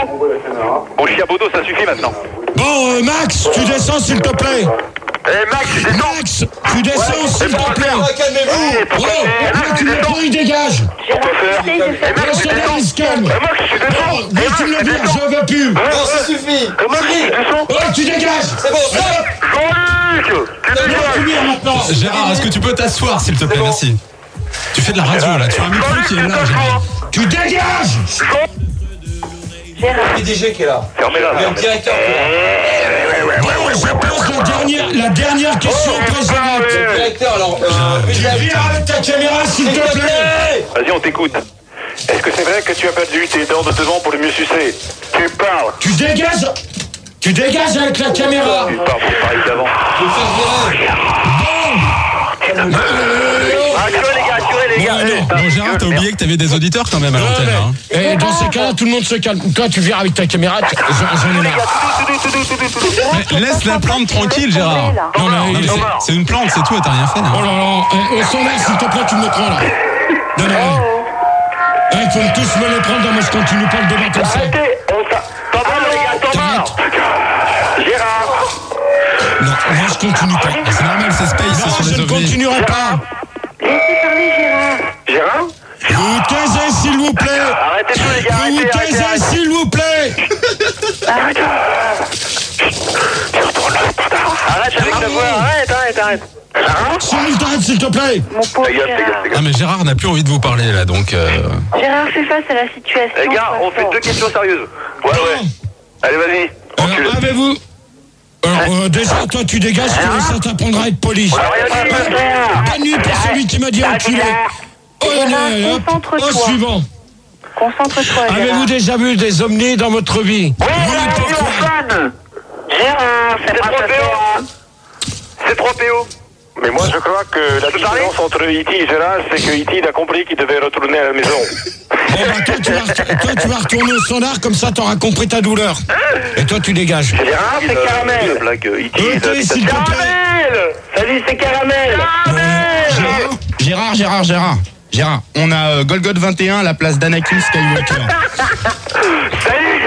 Bon, Chiabodo, ça suffit maintenant. Bon, Max, tu descends s'il te plaît. Max, je descends. Max, tu descends s'il te plaît. Calmez-vous. Là, tu me prends, il dégage. Pourquoi faire Max, il se calme. Max, je descends. Mais tu me le dis, je veux plus. Non, ça suffit. Max, je descends. Oh, tu dégages. C'est bon, stop. Jean-Luc, tu dégages. Maintenant. Gérard, est-ce que tu peux t'asseoir s'il te plaît? Merci. Tu fais de la radio là, tu as un micro qui est là, Gérard. Tu dégages. Le PDG qui est là. Fermez-la. Il y a le directeur qui est là. Bon, je pose la dernière question précédente. Le directeur, alors. Tu viens avec ta caméra s'il te plaît. Vas-y, on t'écoute. Est-ce que c'est vrai que tu as perdu tes dents de devant pour le mieux sucer? Tu parles. Tu dégages. Tu dégages avec la caméra. Tu parles, c'est pareil d'avant. Je vais faire virer. Assurez les gars. Bon, Gérard, t'as oublié que t'avais des auditeurs quand même à l'antenne. Hein. Et dans ces cas-là, tout le monde se calme. Toi, tu viens avec ta caméra. J'en ai marre. Mais laisse la plante tranquille, Gérard. Non, mais C'est une plante, c'est tout, et t'as rien fait. oh Hein. là là. Au standard, s'il te plaît, tu me le prends là. Non, non. Il faut tous me les prendre. Moi, je continue pas le débat comme ça. Arrêtez. Thomas, les gars, Thomas. Gérard. Non, moi, je continue pas. C'est normal, c'est Space, c'est Non, sur je les ne ovnis. continuerai pas. Laissez parler Gérard. Gérard. Vous taisez, s'il vous plaît. Arrêtez tout, les gars. Vous taisez, s'il vous plaît. Arrête avec la voix. Arrête. Cyril, t'arrêtes, s'il te plaît. Mon pauvre Gérard. Ah, mais Gérard n'a plus envie de vous parler là, donc. Gérard fait face à la situation. Les gars, on fait deux questions sérieuses. Ouais. Allez, vas-y. Enculé. Avez-vous... Alors, déjà, toi, tu dégages, ça t'apprendra à être poli. Bonne nuit pour celui qui m'a dit enculé. Oh, Gérard, concentre-toi. Au suivant. Concentre-toi, Gérard. Avez-vous déjà vu des ovnis dans votre vie? Oui, pourquoi? Gérard, c'est 3 PO. C'est 3 PO. Mais moi, je crois que la différence entre E.T. et Gérard, c'est que E.T. a compris qu'il devait retourner à la maison. Bon, bah, toi, tu vas retourner au standard, comme ça, t'auras compris ta douleur. Et toi, tu dégages. Gérard, c'est Caramel. Blague, E.T. s'il te plaît. Caramel. Salut, c'est Caramel. Gérard, on a Golgoth 21 à la place d'Anakin Skywalker. Salut.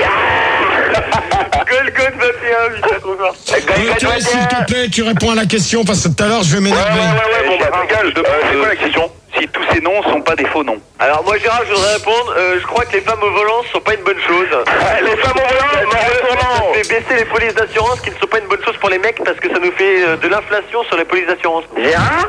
Golgoth 21, putain, trop fort. S'il te plaît, tu réponds à la question, parce que tout à l'heure, je vais m'énerver. Ouais, bon, bah, dégage. C'est quoi la question? Si tous ces noms sont pas des faux noms. Alors, moi, Gérard, je voudrais répondre. Je crois que les femmes au volant sont pas une bonne chose. Les femmes au volant, ça fait baisser les polices d'assurance, qui ne sont pas une bonne chose pour les mecs, parce que ça nous fait de l'inflation sur les polices d'assurance. Gérard,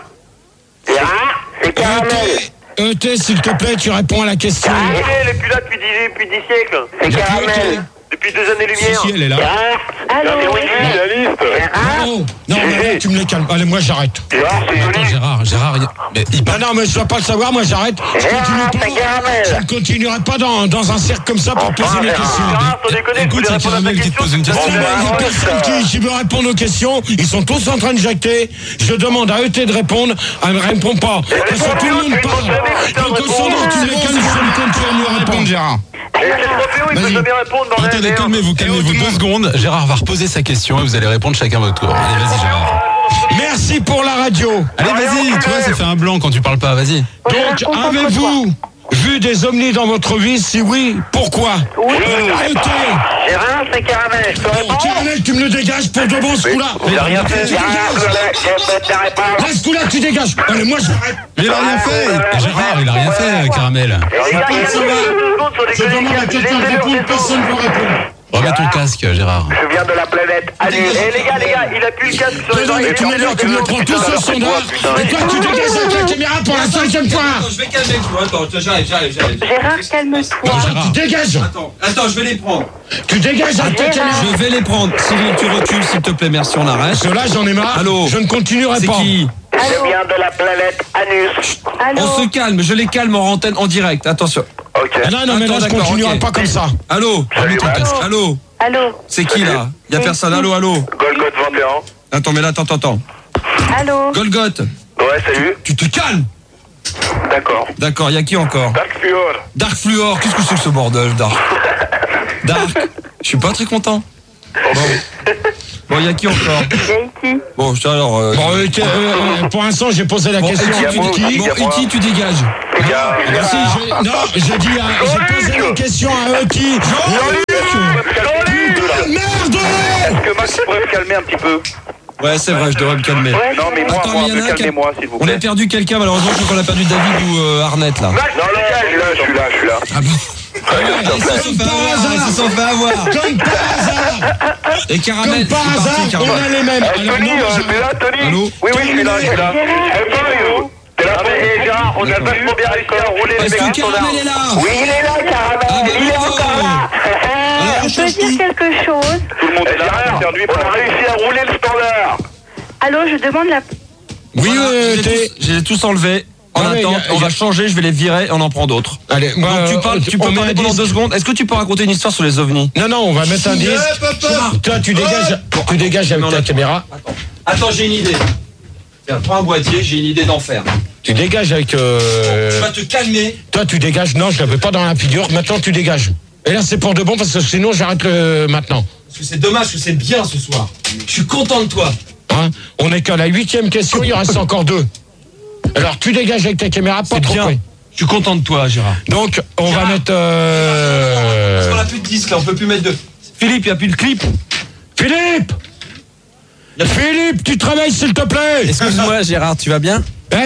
c'est Caramel. ET, s'il te plaît, tu réponds à la question. Elle est plus là depuis 10 siècles. C'est Caramel. Depuis 2 années-lumière. Si, elle est là. Allô. La liste. Non, mais là, tu me les calmes. Allez, moi, j'arrête. Gérard, c'est Attends, joli. Gérard, mais il parle. Non, mais je dois pas le savoir, moi, j'arrête. Je ne continuerai pas dans un cercle comme ça pour poser mes questions. Gérard, sans déconner, Écoute, vous voulez c'est répondre à ta Caramel qui te question? pose une Non, question. mais il n'y a personne qui veut répondre aux questions. Ils sont tous en train de jacter. Je demande à ET de répondre. Elle ne répond pas. Parce que tout le monde parle. Donc, au centre, tu me les calmes, je ne continue à répondre. Gérard. C'est 3 PO, il peut jamais répondre dans Attendez, calmez-vous 2 secondes. Gérard va reposer sa question et vous allez répondre chacun votre tour. Allez, vas-y, Gérard. Merci pour la radio. Allez, vas-y, tu vois, ça fait un blanc quand tu parles pas, vas-y. Donc, avez-vous vu des ovnis dans votre vie? Si oui, pourquoi? Oui. ET. Gérard, c'est Caramel. Je te Bon, réponds. Caramel, tu me le dégages pour de bon ce coup-là. Il a rien fait. Tu dégages. Là, ce coup-là, tu dégages. Allez, moi, j'arrête. Mais il a rien fait. Gérard, il a rien fait, Caramel. Je demande à quelqu'un de répondre, personne ne veut répondre. Remets ton casque, Gérard. Je viens de la planète Anus. Eh les gars, il a plus le casque sur les Non, mais tu me le prends tous au standard. Et toi, tu dégages avec la caméra pour la 5e fois. Attends, je vais calmer toi. Attends, j'arrive. Gérard, calme-toi. Tu dégages. Attends, je vais les prendre. Tu dégages avec ta caméra. Je vais les prendre. Cyril, tu recules, s'il te plaît, merci, on arrête. Parce que là, j'en ai marre. Allô. Je ne continuerai C'est pas. qui? Je viens de la planète Anus. Allô. On se calme, je les calme en antenne, en direct, attention. Ok. Non, mais là, je Attends, continuerai d'accord, pas ok. comme ça. Allô. Remets ton casque. Allô. Allô. C'est qui là? Y'a personne, allô. Golgoth 21. Attends, mais là, attends. Allô. Golgoth. Ouais, salut. Tu te calmes. D'accord. D'accord, y'a qui encore? Dark Fluor. Dark Fluor, qu'est-ce que c'est que ce bordel, Dark? Dark, je suis pas très content. Bon, y'a qui encore? Y'a Bon, alors... Bon, pour l'instant, j'ai posé la question à Iti. Bon, Iti, tu dégages. J'ai dit, j'ai posé la question à Iti. crois que tu pourrais me calmer un petit peu. Ouais, c'est vrai, je devrais me calmer. Ouais, Non, mais moi, Attends, mais il y en a un qui a- calmez-moi, s'il vous On a plaît. perdu quelqu'un, malheureusement, je crois qu'on a perdu David ou Arnett là. Non, je suis là. Ah bon? Ils se sont fait avoir, ils se sont fait avoir. Comme par hasard. Et Caramel, Comme par c'est parti, hasard, on Caramel. a les mêmes. Alors, Tony, non, t'es là, Tony? Allô? Oui, je suis là. T'es là, mais Gérard, on a vachement bien réussi à rouler Est-ce les que mecs Caramel est là? Oui, il est là, Caramel. Ah bah Il est bravo. encore là. Alors, on Je peux change dire tout. quelque chose? Tout le monde est là. On a réussi à rouler le standard. Allô, je demande la... Oui, Voilà, je les ai tous enlevés. En Ouais, mais attendant, y a- on va changer, je vais les virer et on en prend d'autres. Allez, moi, Donc tu parles, tu peux on met parler un pendant disque. 2 secondes. Est-ce que tu peux raconter une histoire sur les ovnis? Non, non, on va mettre un disque. Toi, tu dégages avec ta caméra. Attends, j'ai une idée. Tiens, prends un boîtier, j'ai une idée d'enfer. Tu dégages avec... Tu vas te calmer. Toi, tu dégages. Non, je l'avais pas dans la figure. Maintenant, tu dégages. Et là, c'est pour de bon parce que sinon, j'arrête maintenant. Parce que c'est dommage, parce que c'est bien ce soir. Je suis content de toi. Hein, on est qu'à la 8e question, il reste encore 2. Alors, tu dégages avec ta caméra, pas C'est trop bien. près. Je suis content de toi, Gérard. Donc, on va mettre... Parce qu'on a plus de disques là, on peut plus mettre de... Philippe, il n'y a plus de clip. Philippe Philippe, tu travailles, s'il te plaît. Excuse-moi Gérard, tu vas bien?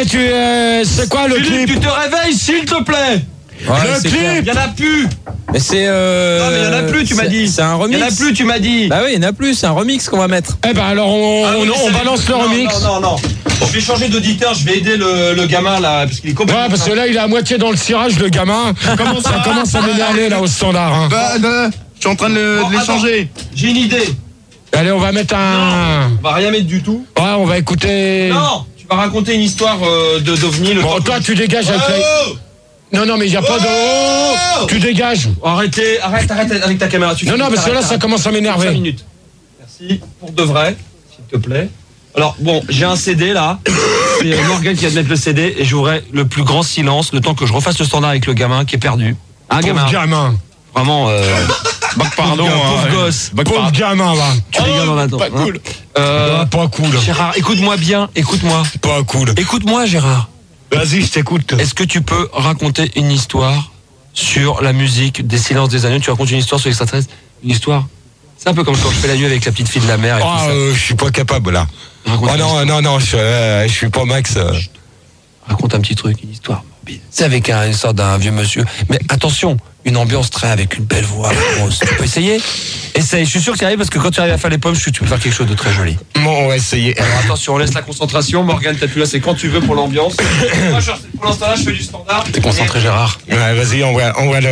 C'est quoi le Philippe, clip? tu te réveilles, s'il te plaît. Le clip. Il n'y en a plus. Mais c'est Non, mais il n'y en a plus, tu m'as dit. C'est un Il remix. n'y en a plus, tu m'as dit. Bah oui, il n'y en a plus, c'est un remix qu'on va mettre. Eh ben alors, on balance le remix. Non. Je vais changer d'auditeur, je vais aider le gamin là, parce qu'il est complètement... Ouais, parce que là, il est à moitié dans le cirage, le gamin. Ça commence à m'énerver, là, au standard. Hein. Je suis en train de Bon, les attends, changer. J'ai une idée. Allez, on va mettre un... On va rien mettre du tout. Ouais, on va écouter... Non, tu vas raconter une histoire d'OVNI. Bon, toi, tu dégages avec la... Non, mais il n'y a pas de... Oh, tu dégages. Arrête avec ta caméra. Non, parce que là, ça commence à 5 m'énerver. minutes. Merci, pour de vrai, s'il te plaît. Alors, bon, j'ai un CD là. C'est Morgan qui va te mettre le CD et j'aurai le plus grand silence le temps que je refasse le standard avec le gamin qui est perdu. Un gamin. Pauvre gamin. Vraiment, Pardon. pauvre gosse. Pauvre gamin, va. Tu rigoles en attendant. Pas cool. Hein. Pas cool. Gérard, écoute-moi bien, écoute-moi. Pas cool. Écoute-moi, Gérard. Vas-y, je t'écoute. Est-ce que tu peux raconter une histoire sur la musique des Silences des Agneaux? Tu racontes une histoire sur l'extraterrestre? Une histoire? C'est un peu comme quand je fais la nuit avec la petite fille de la mer et tout ça. Je suis pas capable, là. Raconte une histoire. Non, je suis pas Max. Raconte un petit truc, une histoire morbide. C'est avec une sorte d'un vieux monsieur. Mais attention, une ambiance très avec une belle voix. grosse. Tu peux essayer? Essaye, je suis sûr que tu arrives parce que quand tu arrives à faire les pommes, je suis sûr que tu peux faire quelque chose de très joli. Bon, on va essayer. Alors attention, on laisse la concentration. Morgane, t'as plus là, c'est quand tu veux pour l'ambiance. Moi, pour l'instant là, je fais du standard. T'es concentré, Gérard. Ouais, vas-y, on voit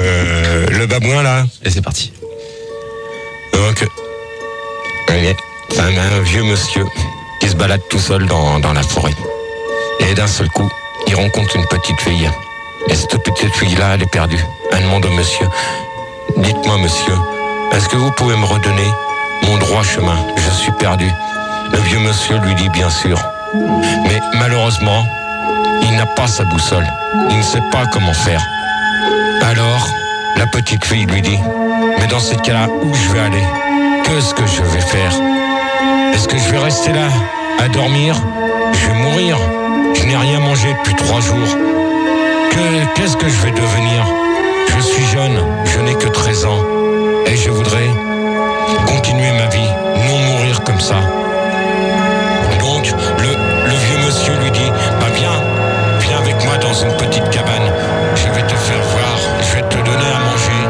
le babouin, là. Et c'est parti. Donc, c'est un vieux monsieur qui se balade tout seul dans la forêt. Et d'un seul coup, il rencontre une petite fille. Et cette petite fille-là, elle est perdue. Elle demande au monsieur, dites-moi monsieur, est-ce que vous pouvez me redonner mon droit chemin? Je suis perdu. Le vieux monsieur lui dit bien sûr. Mais malheureusement, il n'a pas sa boussole. Il ne sait pas comment faire. Alors, la petite fille lui dit, mais dans ces cas-là, où je vais aller? Qu'est-ce que je vais faire? Est-ce que je vais rester là, à dormir? Je vais mourir. Je n'ai rien mangé depuis 3 jours. Qu'est-ce que je vais devenir? Je suis jeune, je n'ai que 13 ans. Et je voudrais continuer ma vie, non mourir comme ça. Donc, le vieux monsieur lui dit, bah viens avec moi dans une petite cabane. Je vais te faire voir, je vais te donner à manger.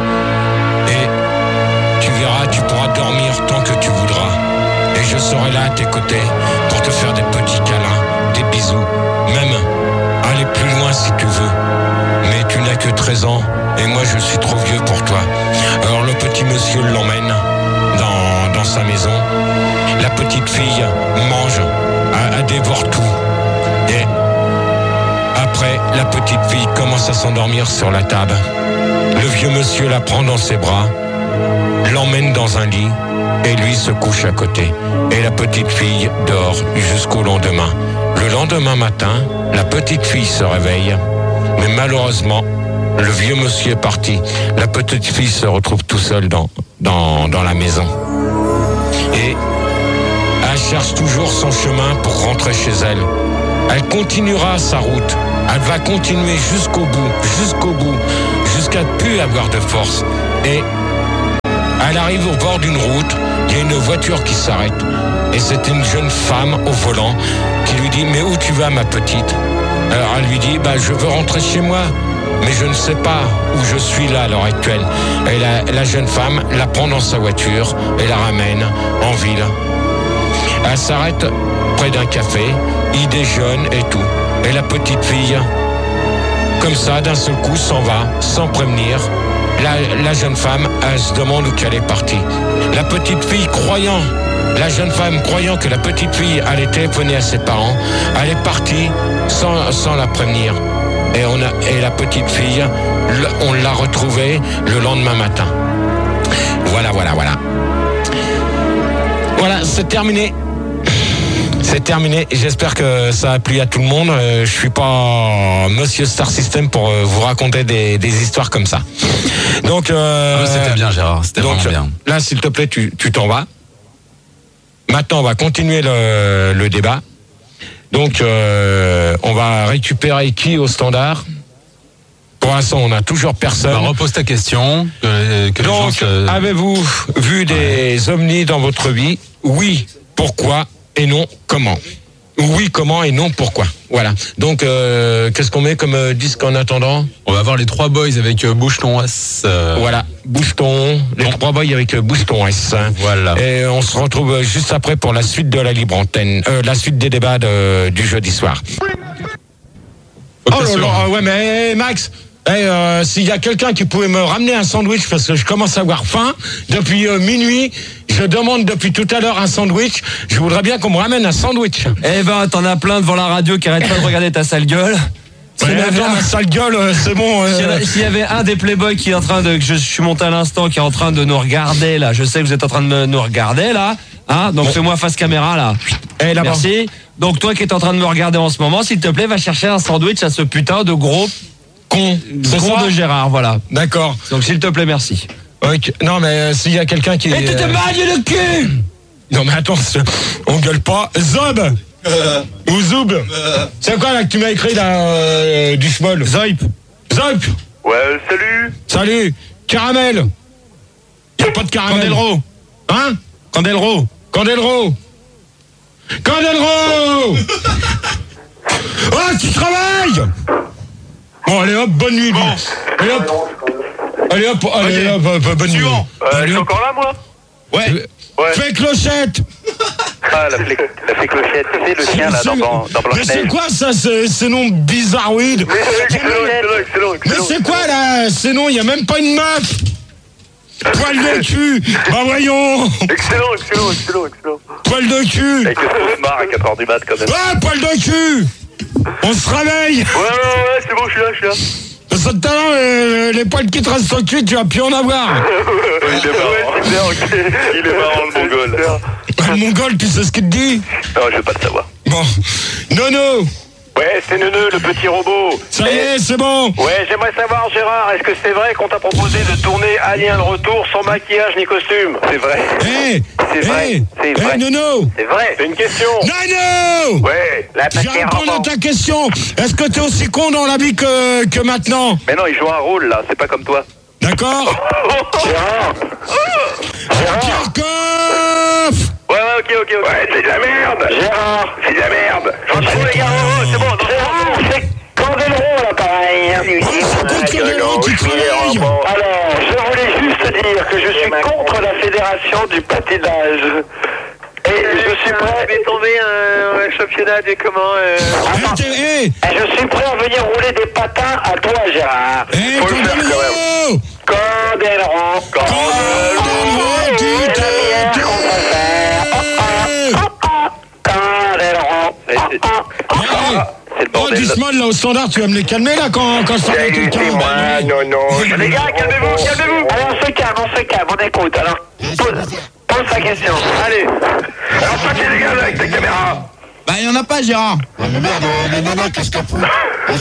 Et tu verras, tu pourras dormir tant que tu voudras. Et je serai là à tes côtés pour te faire des petits câlins, des bisous. Même aller plus loin si tu veux. Mais tu n'as que 13 ans et moi je suis trop vieux pour toi. Alors le petit monsieur l'emmène dans sa maison. La petite fille mange, elle dévore tout. Et après, la petite fille commence à s'endormir sur la table. Le vieux monsieur la prend dans ses bras, l'emmène dans un lit et lui se couche à côté. Et la petite fille dort jusqu'au lendemain. Le lendemain matin, la petite fille se réveille, mais malheureusement, le vieux monsieur est parti. La petite fille se retrouve tout seule dans la maison. Et elle cherche toujours son chemin pour rentrer chez elle. Elle continuera sa route. Elle va continuer jusqu'au bout, jusqu'à ne plus avoir de force. Et Elle arrive au bord d'une route, il y a une voiture qui s'arrête. Et c'est une jeune femme au volant qui lui dit « Mais où tu vas, ma petite ?» Alors elle lui dit « Je veux rentrer chez moi, mais je ne sais pas où je suis là à l'heure actuelle. » Et la jeune femme la prend dans sa voiture et la ramène en ville. Elle s'arrête près d'un café, il déjeune et tout. Et la petite fille, comme ça, d'un seul coup, s'en va, sans prévenir. La jeune femme, elle se demande où qu'elle est partie. La petite fille, la jeune femme, croyant que la petite fille allait téléphoner à ses parents, elle est partie sans la prévenir. Et la petite fille, on l'a retrouvée le lendemain matin. Voilà. Voilà, c'est terminé. C'est terminé. J'espère que ça a plu à tout le monde. Je suis pas Monsieur Star System pour vous raconter des histoires comme ça. Donc, c'était bien, Gérard. C'était vraiment bien. Là, s'il te plaît, tu t'en vas. Maintenant, on va continuer le débat. Donc, on va récupérer qui au standard? Pour l'instant, on n'a toujours personne. Repose ta question. Donc, avez-vous vu des ovnis dans votre vie? Oui, pourquoi? Et non, comment? Oui, comment et non, pourquoi? Voilà. Donc, qu'est-ce qu'on met comme disque en attendant? On va voir les 3 boys avec Boucheton S. Voilà, Boucheton, les 3 boys avec Boucheton S. Voilà. Et on se retrouve juste après pour la suite de la libre antenne, la suite des débats du jeudi soir. Oh là là, ouais, mais Max, s'il y a quelqu'un qui pouvait me ramener un sandwich, parce que je commence à avoir faim, depuis minuit, je demande depuis tout à l'heure un sandwich, je voudrais bien qu'on me ramène un sandwich. Eh ben, t'en as plein devant la radio qui arrête pas de regarder ta sale gueule. Ma sale gueule, c'est bon. S'il y avait un des Playboys qui est en train de, que je suis monté à l'instant, qui est en train de nous regarder là, je sais que vous êtes en train de nous regarder là, hein, donc fais-moi face caméra là. Merci. Donc toi qui es en train de me regarder en ce moment, s'il te plaît, va chercher un sandwich à ce putain de gros con de Gérard, voilà. D'accord. Donc s'il te plaît, merci. Okay. Non mais s'il y a quelqu'un qui... Et tu te bagnes le cul. Non mais attends, on gueule pas. Zob ou Zoub. C'est quoi là que tu m'as écrit là du schmoll? Zoip. Ouais, salut. Salut. Caramel. Y a pas de caramel. Candelro. Hein? Candelro. Oh, tu travailles. Bon, allez hop, bonne nuit. Bon. Allez hop, bonne nuit. Je suis encore là, moi? Ouais. Fais clochette. Ah, la fée clochette, c'est le chien là dans Blanche-Neige. Mais c'est quoi ça, ces noms bizarroïdes? Excellent. Mais c'est quoi là, ces noms? Il n'y a même pas une meuf. Poil de cul. Bah voyons. Excellent. Poil de cul. Avec le cauchemar à 4h du mat quand même. Ouais, poil de cul. On se réveille. Ouais, c'est bon, je suis là. Ça tout à l'heure, les poils qui te restent au cul, tu vas plus en avoir. Il est marrant le mongol. Le mongol, tu sais ce qu'il te dit? Non, je veux pas le savoir. Bon. Nono. Ouais, c'est Neuneu, le petit robot. Ça y est, c'est bon. Ouais, j'aimerais savoir, Gérard, est-ce que c'est vrai qu'on t'a proposé de tourner Alien le Retour sans maquillage ni costume? C'est vrai. C'est vrai. Nono. C'est vrai. C'est une question. Nono. Ouais, la je vais répondre à ta question. Est-ce que t'es aussi con dans la vie que maintenant? Mais non, il joue un rôle là, c'est pas comme toi. D'accord. Gérard. Kirchhoff. Ouais, ok. Ouais, c'est de la merde. Gérard, c'est de la merde. J'en les gars, c'est bon. Gérard, c'est Candelro à l'appareil. Alors, je voulais juste dire que je suis contre la fédération du patinage. Et je suis prêt à tomber un championnat de comment je suis prêt à venir rouler des patins à toi, Gérard. Faut le faire quand même. Candelro, c'est le bordel. Dis-moi là au standard, tu vas me les calmer là quand je parle avec quelqu'un. Non. Les gars, calmez-vous. Allez, on se calme, on écoute. Alors, pose ta question. Allez. Alors, toi, les gars, avec ta caméra. Bah, il y en a pas, Gérard. Qu'est-ce qu'elle fout?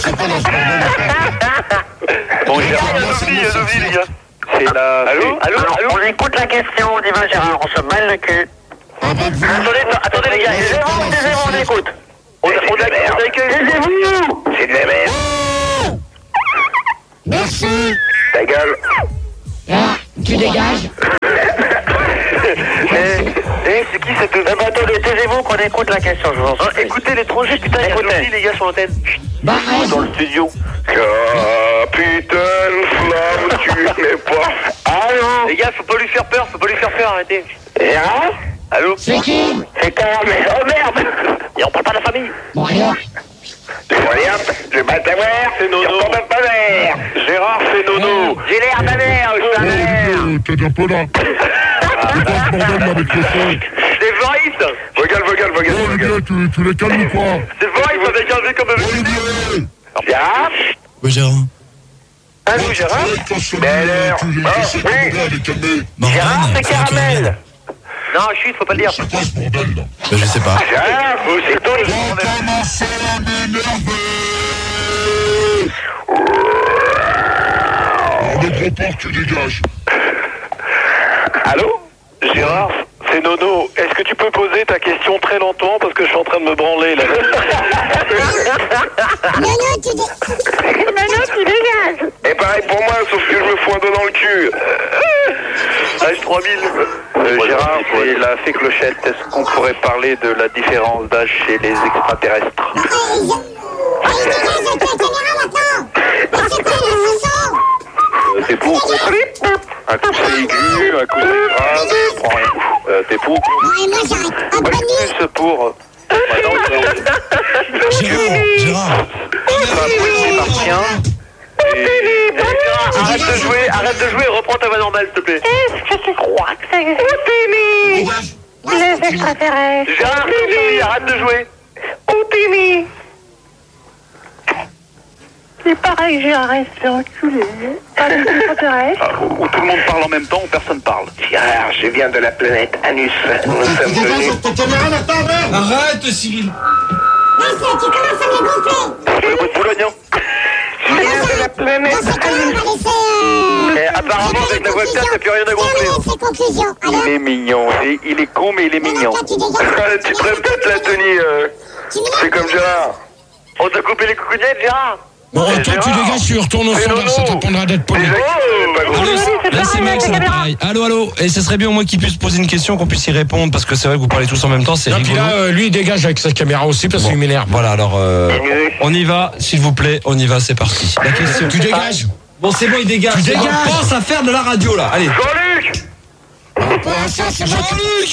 Bon, Gérard, il y a l'OVNI, les gars. C'est la... Allô, on écoute la question, on dit va Gérard, on se mêle le cul. Attendez les gars, taisez-vous, on écoute. On accueille, taisez-vous. C'est de la merde. Merci. Ta gueule. Là, tu dégages. c'est qui cette... bah attendez, taisez-vous qu'on écoute la question, je vous en supplie. Écoutez l'étranger, putain, il y a aussi les gars sur l'antenne. Dans le studio. Capitaine Flamme, tu n'es pas... Allô? Les gars, faut pas lui faire peur, arrêtez. Gérard? Allô? C'est qui? C'est Carmen. Oh merde! Et on parle pas de la famille. Bon, rien. Je bats ta mère, c'est Nono. Je parle pas ta mère. Gérard, c'est Nono. J'ai l'air ta mère, je suis ta mère. T'es un peu là. C'est quoi ce bordel avec le son? C'est Voris. Vocal. Olivier, tu les calmes ou quoi? C'est Voris avec un V comme un V. Gérard? Ouais, Gérard. Allô, Gérard? Belle Tu les calmer. Gérard, c'est Caramel. Non, chut, faut pas le dire. C'est quoi ce bordel là? Bah, je sais pas. Gérard, c'est toi. Commence à m'énerver. Le gros porc, tu dégages. Allô? Gérard, c'est Nono. Est-ce que tu peux poser ta question très lentement parce que je suis en train de me branler là? Nono, tu dégages. Et pareil pour moi, sauf que je me fous un doigt dans le cul. H3000. Gérard, c'est la fée clochette. Est-ce qu'on pourrait parler de la différence d'âge chez les extraterrestres? T'es pour ou contre? Un coup c'est aigu, un coup c'est grave, je prends rien. T'es pour ou contre? Moi je suis plus pour... Gérard. Arrête de jouer, reprends ta voix normale, s'il te plaît. Est-ce que tu crois que c'est... Les extraterrestres. Gérard, arrête de jouer. Opémé. C'est pareil, Gérard, c'est enculé. Pas les extraterrestres. Où tout le monde parle en même temps, où personne parle. Gérard, je viens de la planète Anus. Nous sommes venus... Arrête, Cyril. Tu commences à me gonfler. Le bout de Boulogne. Je viens de la planète Anus. Et apparemment, avec la webcam, t'as plus rien à gonfler. Il est mignon. Il est con, mais il est mignon. Tu te répètes la tenue. C'est comme Gérard. On t'a coupé les coucougnettes, Gérard? Bon, toi, tu dégages, tu retournes au standard, ça t'apprendra d'être poli. Là, c'est Max, c'est pareil. Allô. Et ce serait bien au moins qu'il puisse poser une question, qu'on puisse y répondre, parce que c'est vrai que vous parlez tous en même temps, c'est rigolo. Puis là, lui, il dégage avec sa caméra aussi, parce qu'il m'énerve. Voilà, alors, on y va, s'il vous plaît, on y va, c'est parti. La question. Tu dégages. Bon, c'est bon, il dégage. Tu dégages. On pense à faire de la radio, là. Allez. Jean-Luc! Jean-Luc!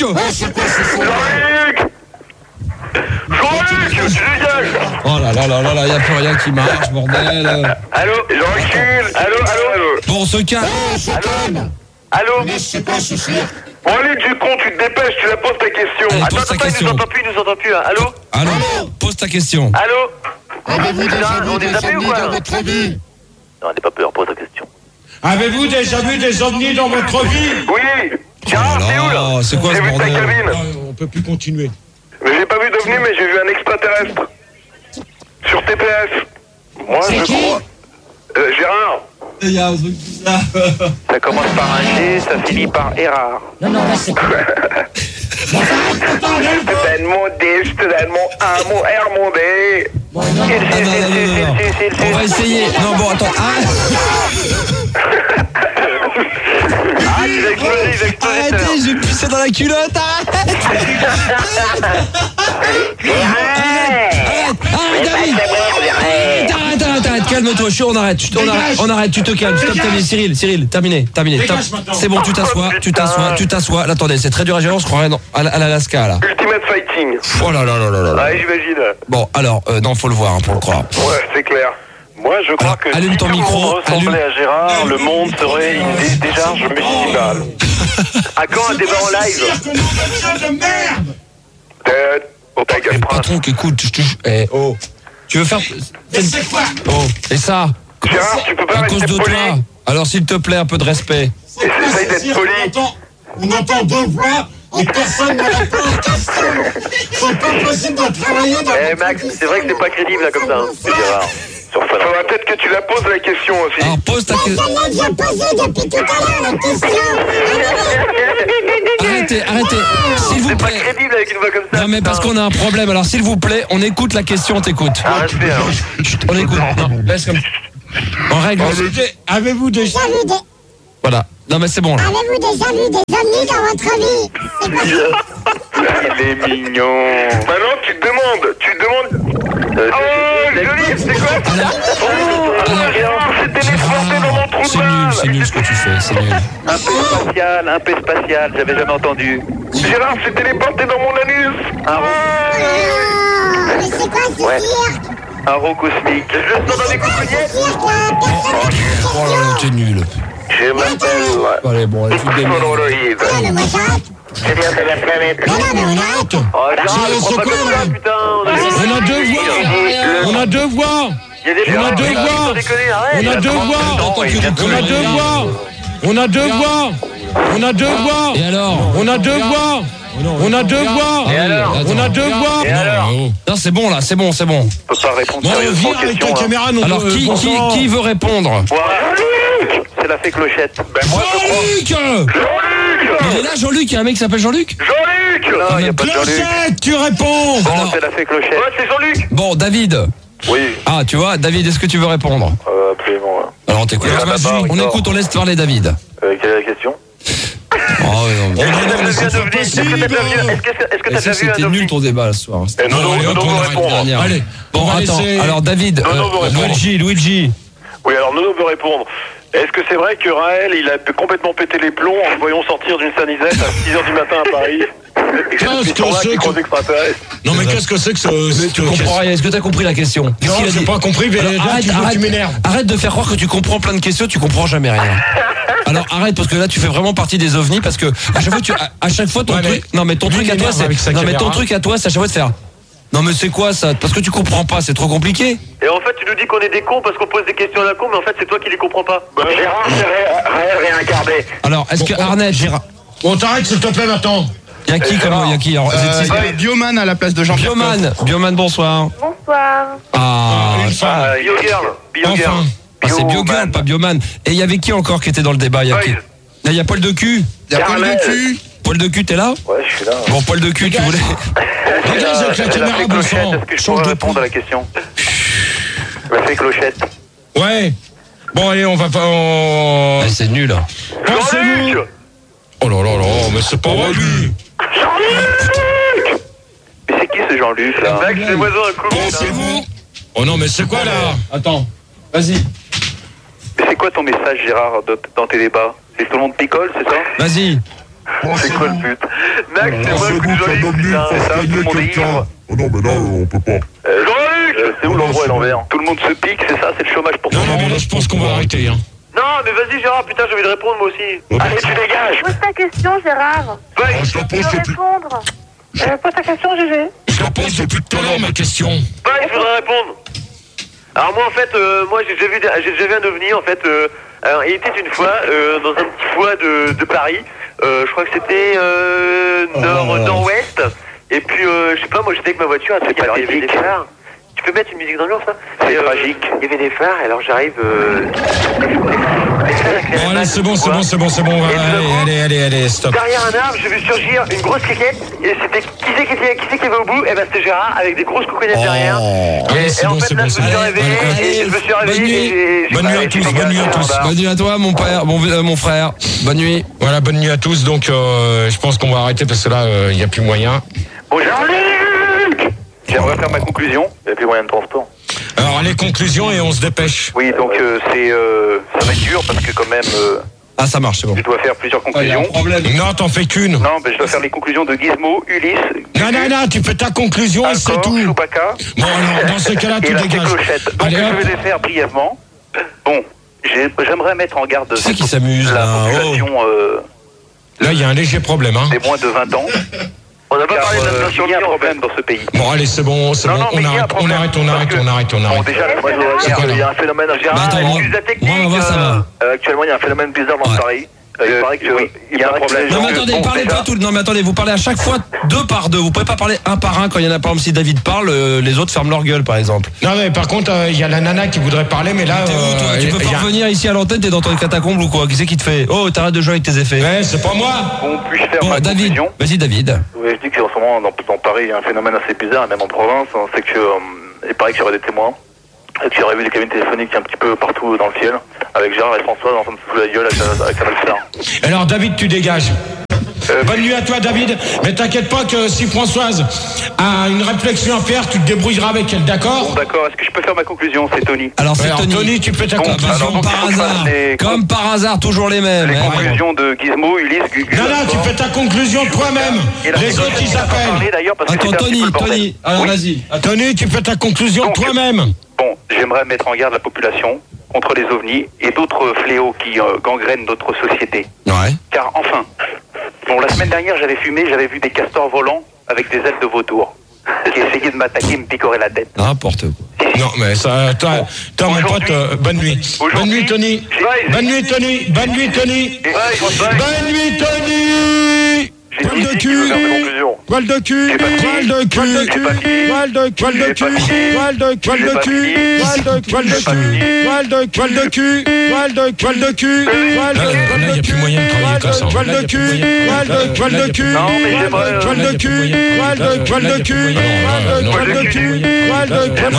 Jean-Luc, tu dégages! Oh là, y a plus rien qui marche, bordel. Allô? Jean-Luc! Allô? Bon, on se calme. Allô? C'est pas souci. Bon, allez, du con, tu te dépêches, tu la poses ta question. Allez, pose Attends, ta question. il nous entend plus, hein. Allô? Allô, pose ta question. Allô? Avez-vous déjà on vu est des zappé ou ovnis quoi? dans votre vie? Non, n'aie pas peur, pose ta question. Avez-vous déjà vu des ovnis dans votre vie? Oui! Gérard, t'es où là? C'est quoi ce J'ai vu ta bordel? cabine. On peut plus continuer. Mais j'ai pas vu d'ovni, mais j'ai vu un extraterrestre. Sur TPS. Moi, je crois... Gérard. Il y a un truc bizarre. Ça commence par un G, ça finit par Erard. Non, là, c'est quoi? Je te donne mon D, je te donne mon A, mon R, mon D. Non. On va essayer. Non, bon, attends. Ah, tu vas exploser, Arrêtez, je vais pisser dans la culotte. Arrête, David. Arrête, calme-toi, on arrête, tu te calmes, stop, Cyril, terminé. C'est bon, tu t'assois. Là, attendez, c'est très dur à gérer, on se croirait à l'Alaska, là. Ultimate Fighting. Oh là. Ouais, j'imagine. Bon, alors, non, faut le voir, pour le croire. Ouais, c'est clair. Moi, je crois que allume si ton tout le micro, monde ressemblait à Gérard, le monde serait une décharge municipale. À quand un débat en live? Ta gueule, prince. Patron, écoute, tu veux faire... C'est quoi? Oh, et ça? Gérard, tu peux pas À cause rester de poli? toi. Alors, s'il te plaît, un peu de respect. Essaye d'être poli. On entend deux voix et personne ne répond aux questions. C'est pas possible de travailler dans... Eh Max, c'est vrai que c'est pas crédible là comme ça, hein. C'est Gérard. Faudra peut-être que tu la poses la question aussi. Alors, pose ta question. Celle-là, j'ai posé depuis tout à l'heure la question. Arrêtez, s'il vous C'est pas plaît. crédible avec une voix comme ça. Non, mais parce qu'on a un problème. Alors, s'il vous plaît, on écoute la question, on t'écoute. Arrête, hein. Chut, on écoute. Non, laisse comme... On règle. Avez-vous déjà... Voilà. Non, mais c'est bon, là. Avez-vous déjà vu des ovnis dans votre vie? C'est possible. Il est mignon. Maintenant, tu te demandes. Oh, joli, c'est quoi ça? C'est téléporté dans mon trou de balle. C'est nul ce que tu fais, c'est nul. Un P spatial, j'avais jamais entendu. Gérard, c'est téléporté dans mon anus. Mais c'est quoi ce cirque? Un rond cosmique. Je le sens dans les coucouillettes. Cirque, là, personne n'a posé la Oh là là, t'es nul. Je m'appelle... Allez, bon, allez, fous des merdes. Ah non, mais moi j'arrête. C'est bien de la planète. Non, non, mais on arrête. Oh, Gérard, C'est prends pas quoi, comme ça, là putain. On a deux voix. On a deux voix. Il y a des On a deux voix. On a deux voix. On a deux voix. On a deux voix. On a deux voix. Et alors? On a deux voix. On a deux voix. Ah oui, attends. On a deux voix. Et alors? Non, c'est bon, là, c'est bon. Je peux pas répondre Bon, sérieusement viens aux avec questions. ta caméra. non, Alors, qui veut répondre? Jean-Luc. C'est la fée Clochette. Ben moi, je crois. Jean-Luc. Il est là, Jean-Luc, il y a un mec qui s'appelle Jean-Luc? Jean-Luc. Non, il n'y a pas de Jean-Luc. Clochette, tu réponds. Bon, Alors. c'est la fée Clochette. Ouais, c'est Jean-Luc. Bon, David. Oui. Ah, tu vois, David, est-ce que tu veux répondre? Absolument. Alors, on t'écoute. Oui, Vas-y, d'abord, on d'accord. écoute, on laisse parler David. Quelle est la question? Oh, non, mais- Non, mais c'est pas possible. Est-ce que t'as déjà vu C'était un nul ovni? ton débat ce soir. Eh, non, allez, hop, on on va arrête répondre. Dernière. Allez, Bon, on va attends. laisser- Alors, David, Non, vous répondre. Luigi. Oui, alors Nono veut répondre. Est-ce que c'est vrai que Raël, il a complètement pété les plombs en se voyant sortir d'une sanisette à 6h du matin à Paris? Et Qu'est-ce que là c'est qui que- croise extraterrestre. Non, mais qu'est-ce que c'est que ce. Tu comprends rien. Est-ce que t'as compris la question? Qu'est-ce Non, qu'il a j'ai dit? pas compris, mais Alors, là, tu m'énerves. arrête de faire croire que tu comprends plein de questions, tu comprends jamais rien. Alors arrête parce que là tu fais vraiment partie des ovnis parce que à chaque fois ton Ouais, truc mais non mais ton lui, truc il à toi m'énerve avec sa c'est non mais ton caméra. truc à toi c'est à chaque fois de faire non mais c'est quoi ça parce que tu comprends pas c'est trop compliqué. Et en fait, tu nous dis qu'on est des cons parce qu'on pose des questions à la con, mais en fait, c'est toi qui les comprends pas. Gérard, c'est Raël réincarné. Alors est-ce que Arnett Gérard Bon, t'arrêtes, s'il te plaît, maintenant. il y a qui comme il y a qui alors Il y a Bioman à la place de Jean-Pierre. Bioman bonsoir. Bonsoir. Une femme. BioGirl. BioGirl. Enfin. Ah, c'est Biogirl pas Bioman et il y avait qui encore qui était dans le débat il y a qui? Là, il y a Paul de cul. Il y a Paul de cul. Paul de cul t'es là? Ouais, je suis là. Bon Paul de cul tu voulais Regarde avec la C'est la caméra, fée bon Clochette. sang. Est-ce que je Change pourrais de répondre à la question? La fée Clochette. Ouais. Bon, allez, on va pas. Eh, c'est nul. Pensez-vous. Jean-Luc. Oh là là là, mais c'est pas vrai, lui. Jean-Luc. Mais c'est qui ce Jean-Luc là? Mec, c'est l'oiseau un coup. Pensez-vous. Oh non, mais c'est quoi, là? Attends, vas-y. Mais c'est quoi ton message, Gérard, dans tes débats? C'est que tout le monde picole, c'est ça? Vas-y. C'est quoi le but? Max, c'est moi le coup de Jean-Luc, putain, c'est ça, tout le monde est ivre. Oh non, mais là, on peut pas. Jean-Luc. C'est où l'endroit à l'envers? Tout le monde se pique, c'est ça, c'est le chômage pour tout Non, le non, mais monde. là, je pense qu'on va arrêter, hein. Non, mais vas-y, Gérard, putain, j'ai envie de répondre moi aussi. Allez, tu dégages. Pose ta question, Gérard. Va, Je la Tu pose veux depuis. répondre. Pose ta question, Gégé. Je la pose depuis tout à l'heure, ma question. je voudrais répondre. Alors moi, en fait, moi, j'ai déjà vu un ovni, en fait. Alors, il était une fois dans un petit foie de Paris. Je crois que c'était nord-ouest. Et puis, je sais pas, moi, j'étais avec ma voiture. Il y avait des phares. Tu peux mettre une musique d'ambiance, là? C'est tragique. Il y avait des phares, alors j'arrive... Bon, allez, c'est bon. Allez, stop. Derrière un arbre, j'ai vu surgir une grosse cliquette. Et c'était qui c'est qui avait au bout? Eh ben c'était Gérard avec des grosses couconettes derrière. Allez, c'est Et en bon, fait c'est là bon, je c'est me suis bon. réveillé et je me suis réveillé et j'ai- Bonne nuit à tous, bonne nuit à tous. Bonne nuit à toi mon père mon frère. Bonne nuit. Voilà, bonne nuit à tous. Donc, je pense qu'on va arrêter parce que là, il n'y a plus moyen. Bon, Jean-Luc, j'aimerais faire ma conclusion. Il n'y a plus moyen de transport. Alors, les conclusions et on se dépêche. Oui, donc ça va être dur parce que quand même Ah ça marche c'est bon. je dois faire plusieurs conclusions. Non, t'en fais qu'une. Non, mais je dois faire les conclusions de Gizmo, Ulysse, Non, tu fais ta conclusion et c'est Alcor, tout. Chewbacca. Bon, alors, dans ce cas-là, Et tu la dégages. clochette. Donc Allez, je hop. vais les faire brièvement. Bon, j'aimerais mettre en garde Qui c'est qui s'amuse la là? population Là, il y a un léger problème, hein. des moins de 20 ans. On n'a pas parlé de la nation, il y a un problème dans ce pays. Bon, allez, c'est bon, Non, non, mais il y a un on problème. arrête. Bon, déjà, moi, je dois C'est dire quoi, là? qu'il y a un phénomène. Bah, attends, moi, J'utilise la technique. moi, ma voix, ça va. Actuellement, il y a un phénomène bizarre dans Ouais. Paris. Il paraît que oui, il y a un problème. Non mais attendez, parlez pas tout. Non mais attendez, vous parlez à chaque fois deux par deux. Vous pouvez pas parler un par un quand il y en a par exemple si David parle, les autres ferment leur gueule par exemple. Non, mais par contre, il y a la nana qui voudrait parler, mais là. T'es où toi? Tu peux il y pas a- revenir ici à l'antenne, t'es dans ton catacombe ou quoi? Qui c'est qui te fait? Oh t'arrêtes de jouer avec tes effets. Ouais, c'est pas moi. Bon, puis-je faire Bon ma David, conclusion? vas-y David. Oui, je dis qu'en ce moment, dans Paris, il y a un phénomène assez bizarre, et même en province, c'est que il paraît qu'il y aurait des témoins Et puis j'aurais vu des cabines téléphoniques un petit peu partout dans le ciel, avec Gérard et François en train de se foutre la gueule avec Canal Star. Alors David, tu dégages. Bonne nuit à toi David, mais t'inquiète pas que si Françoise a une réflexion à faire, tu te débrouilleras avec elle, d'accord? Bon d'accord, est-ce que je peux faire ma conclusion? C'est Tony. Alors c'est Tony, tu peux ta Bon, conclusion. alors, par hasard. Comme par hasard, toujours les mêmes. Les conclusions de Gizmo, Ulysse, Gugus. Non, tu fais ta conclusion toi-même. Les autres, ils appellent. Attends, Tony, alors vas-y. Tony, tu fais ta conclusion toi-même. Bon, j'aimerais mettre en garde la population contre les ovnis et d'autres fléaux qui gangrènent notre société. Ouais. Car enfin, bon, la semaine dernière, j'avais vu des castors volants avec des ailes de vautour qui essayaient de m'attaquer et me picorer la tête. N'importe quoi. Non, mais ça, toi mon pote, bonne nuit. Bonne nuit, Tony. Bonne nuit, Tony. Bonne nuit, Tony. Bonne nuit, Tony. Poil de cul, poil de cul, poil de cul, poil de cul, poil de cul, poil de cul, poil de cul, poil de cul, poil de cul, poil de cul, poil de cul, poil de cul, là, il n'y a plus moyen de travailler comme ça. Poil de cul, poil de cul, non, mais j'aimerais poil de cul, poil de cul, poil de cul, poil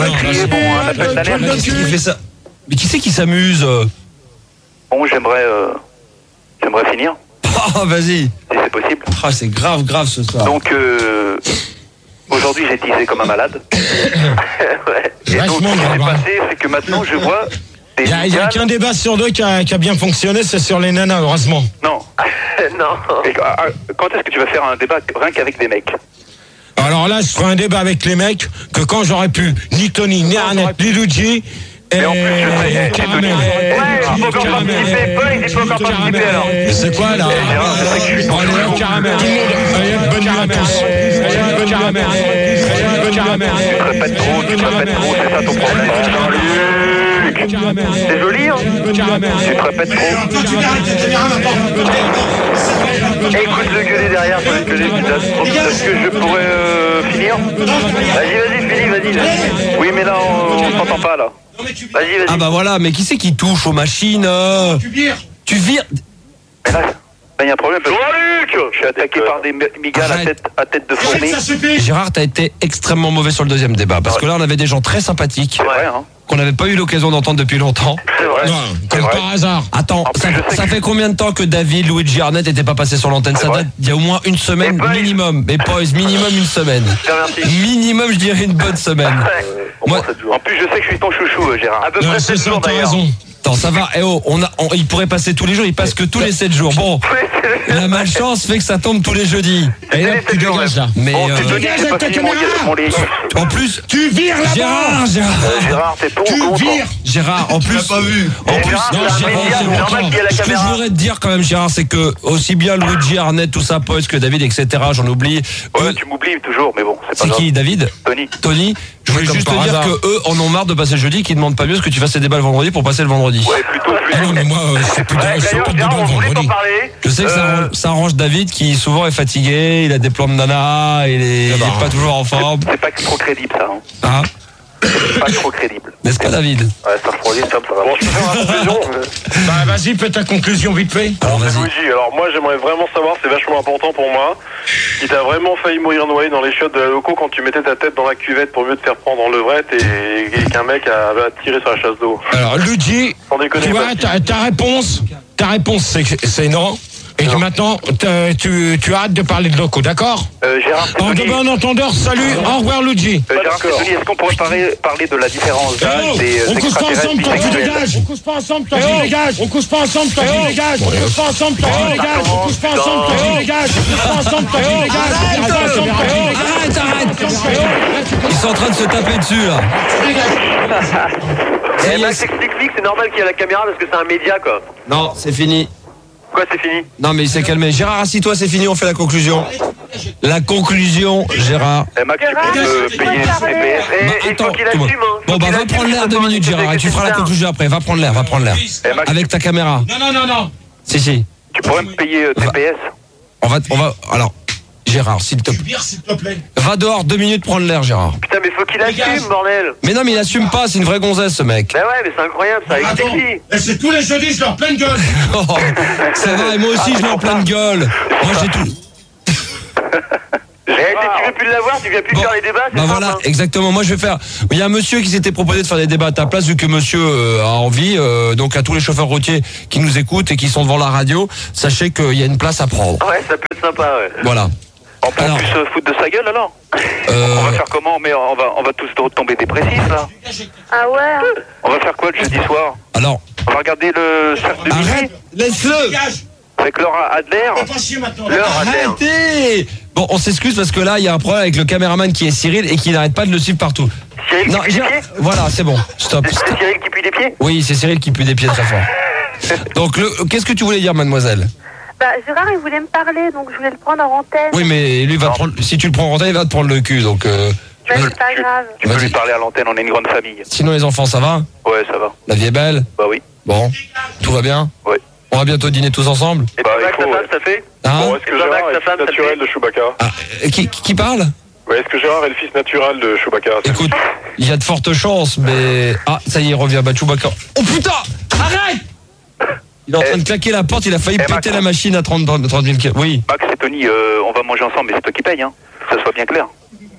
de cul, Qui fait ça? Mais qui c'est qui s'amuse? Bon, j'aimerais finir. Oh, vas-y. Si c'est possible. Ah, c'est grave ce soir. Donc, aujourd'hui, j'ai teasé comme un malade. Ouais. Et donc, ce qui s'est passé, c'est que maintenant, je vois des... Il y a qu'un débat sur deux qui a bien fonctionné, c'est sur les nanas, heureusement. Non. Non. Et, quand est-ce que tu vas faire un débat rien qu'avec des mecs? Alors là, je ferai un débat avec les mecs que quand j'aurais pu, ni Tony, ni Arnett, ni Luigi... Et en plus, Caramel. Ouais, il faut encore participer. Paul, il faut encore participer alors. C'est quoi là? Caramel. Allez, bonne nuit à tous. Bonne Caramel. Bonne Caramel. Tu te répètes trop, c'est ça ton problème. C'est joli, hein? Tu te répètes trop. Écoute le gueuler derrière, faut le gueuler. Est-ce que je pourrais finir? Vas-y, finis. Oui, mais là, on s'entend pas là. Vas-y. Ah bah voilà, mais qui c'est qui touche aux machines? Tu vires. Mais là, il y a un problème parce que je suis attaqué par des migales à tête de fourmi. Gérard, t'as été extrêmement mauvais sur le deuxième débat, parce que là on avait des gens très sympathiques qu'on n'avait pas eu l'occasion d'entendre depuis longtemps. C'est vrai. Non, comme par hasard. Attends, ça fait combien de temps que David, Luigi, Arnett n'étaient pas passés sur l'antenne? Ça date d'il y a au moins une semaine minimum. Mais Poys, minimum une semaine. Minimum, je dirais une bonne semaine. Moi, en plus, je sais que je suis ton chouchou, Gérard. À peu près 7 jours d'ailleurs. Attends, ça va. Eh oh, il pourrait passer tous les jours, il passe que tous les 7 jours. Bon, la malchance fait que ça tombe tous les jeudis. Et là, tu dégages là. Mais dégage avec ta caméra. En plus, tu vires là-bas. Gérard, t'es pour ou contre? Gérard, en plus, pas vu. En plus, ce que je voudrais te dire quand même, Gérard, c'est que aussi bien Luigi, Arnett, tout ça, Poys que David, etc. J'en oublie. Ouais, tu m'oublies toujours, mais bon, c'est pas grave. C'est qui, David? Tony. Je voulais juste te dire que eux en ont marre de passer le jeudi, qu'ils demandent pas mieux que tu fasses des débats le vendredi pour passer le vendredi. Ouais, plutôt. Ah non, mais moi, c'est plus de débat le vendredi. Je sais que ça arrange David qui souvent est fatigué, il a des plans de nana, il est pas toujours en forme. C'est pas trop crédible ça. Ah. Pas trop crédible. N'est-ce pas, David? Ouais, ça refroidit, ça va. Bon, je peux faire ma conclusion. Bah, vas-y, fais ta conclusion vite fait. Alors, Luigi, alors moi, j'aimerais vraiment savoir, c'est vachement important pour moi, si t'as vraiment failli mourir noyé dans les chiottes de la loco quand tu mettais ta tête dans la cuvette pour mieux te faire prendre en levrette et qu'un mec avait tiré sur la chasse d'eau. Alors, Luigi, tu vois, ta réponse, c'est non. Et maintenant, tu arrêtes de parler de locaux, d'accord? Gérard, en de bon entendeur, salut, au revoir Luigi. Gérard, est-ce qu'on pourrait parler de la différence d'âge des on couche pas ensemble, toi tu dégages. On couche pas ensemble, toi tu dégages. On couche pas ensemble, toi tu dégages. On couche pas ensemble, toi tu dégages. On couche pas ensemble, toi tu dégages. On couche pas ensemble, toi tu dégages. Arrête. Ils sont en train de se taper dessus, là. Max explique, c'est normal qu'il y ait la caméra parce que c'est un média, quoi. Non, c'est fini. Quoi, c'est fini? Non, mais il s'est calmé. Gérard, assis-toi, c'est fini, on fait la conclusion. La conclusion, Gérard. Max, tu peux payer le attends, bon, bah, va prendre l'air 2 minutes, Gérard, et tu feras la conclusion après. Va prendre l'air. Avec ta caméra. Non. Si. Tu pourrais me payer TPS? On va, alors, Gérard, s'il te plaît. Va dehors 2 minutes prendre l'air, Gérard. Putain, mais faut qu'il assume, bordel. Mais non, mais il assume pas, c'est une vraie gonzesse, ce mec. Mais ouais, mais c'est incroyable, ça. Explique-lui. Et c'est tous les jeudis, je leur pleine gueule. Ça va, et moi aussi, je leur pleine gueule. Moi, j'ai tout. Tu veux plus l'avoir, tu viens plus faire les débats, c'est bah ça, voilà, hein. exactement. Moi, je vais faire. Il y a un monsieur qui s'était proposé de faire des débats à ta place, vu que monsieur a envie. Donc, à tous les chauffeurs routiers qui nous écoutent et qui sont devant la radio, sachez qu'il y a une place à prendre. Ouais, ça peut être sympa, ouais. Voilà. On peut plus se foutre de sa gueule, alors On va faire comment? Mais on va tous tomber dépressifs, là. Ah ouais. On va faire quoi le jeudi soir? Alors. On va regarder le cercle de Arrête, laisse-le. Avec Laura Adler. Laura Adler. Arrêtez. Bon, on s'excuse parce que là, il y a un problème avec le caméraman qui est Cyril et qui n'arrête pas de le suivre partout. Cyril qui pue des pieds? Voilà, c'est bon. Stop. C'est Cyril qui pue des pieds? Oui, c'est Cyril qui pue des pieds très fort. Donc, qu'est-ce que tu voulais dire, mademoiselle? Bah, Gérard, il voulait me parler, donc je voulais le prendre en antenne. Oui, mais lui va te prendre, si tu le prends en antenne, il va te prendre le cul, donc. Bah, c'est pas grave. Tu peux lui parler à l'antenne, on est une grande famille. Sinon, les enfants, ça va? Ouais, ça va. La vie est belle? Bah oui. Bon, tout va bien? Oui. On va bientôt dîner tous ensemble? Et bah, avec sa femme, ça fait? Hein? Bon, est-ce que Gérard est le fils naturel de Chewbacca? Qui parle? Ouais, est-ce que Gérard est le fils naturel de Chewbacca? Écoute, il y a de fortes chances, mais... Ah, ça y est, il revient, bah Chewbacca. Oh putain! Arrête! Il est en train de claquer la porte, il a failli péter la machine à 30 000 km. Oui. Max et Tony, on va manger ensemble, mais c'est toi qui paye, hein. Que ça soit bien clair.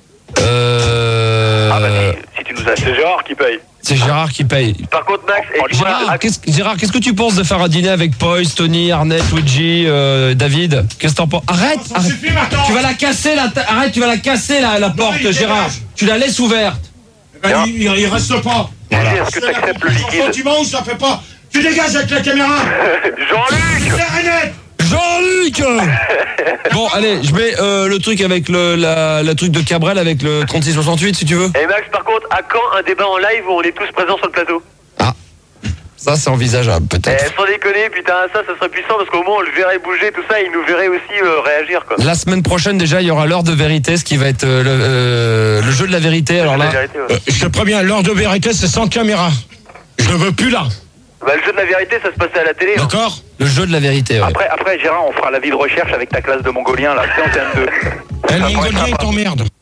Ah bah si tu nous as... C'est Gérard qui paye. C'est Gérard qui paye. Par contre, Max... Gérard, qu'est-ce que tu penses de faire un dîner avec Poise, Tony, Arnett, Luigi, David? Qu'est-ce que t'en penses? Arrête, tu vas la casser, arrête, tu vas la casser, la porte, Gérard. Tu la laisses ouverte. Il reste pas. Voilà. Est-ce que t'acceptes le liquide? Dimanche, ça fait pas. Tu dégages avec la caméra. Jean-Luc! Jean-Luc! Bon, allez, je mets le truc avec le truc de Cabrel avec le 3668 si tu veux. Et Max, par contre, à quand un débat en live où on est tous présents sur le plateau? Ah, ça c'est envisageable peut-être. Sans déconner, putain, ça serait puissant parce qu'au moins on le verrait bouger, tout ça, et il nous verrait aussi réagir, quoi. La semaine prochaine déjà, il y aura l'heure de vérité, ce qui va être le jeu de la vérité. Alors là, je te préviens, l'heure de vérité c'est sans caméra. Je ne veux plus là. Bah, le jeu de la vérité, ça se passait à la télé. D'accord. Le jeu de la vérité, ouais. Après, Gérard, on fera la vie de recherche avec ta classe de mongolien, là. C'est en termes de... Le mongolien, il t'emmerde.